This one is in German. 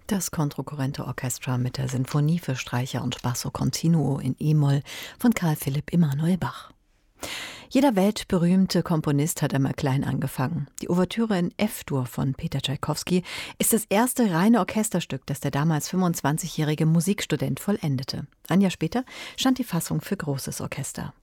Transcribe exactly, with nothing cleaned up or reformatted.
Das Controcorrente Orchestra mit der Sinfonie für Streicher und Basso Continuo in E-Moll von Carl Philipp Emanuel Bach. Jeder weltberühmte Komponist hat einmal klein angefangen. Die Ouvertüre in F-Dur von Peter Tschaikowski ist das erste reine Orchesterstück, das der damals fünfundzwanzigjährige Musikstudent vollendete. Ein Jahr später stand die Fassung für großes Orchester.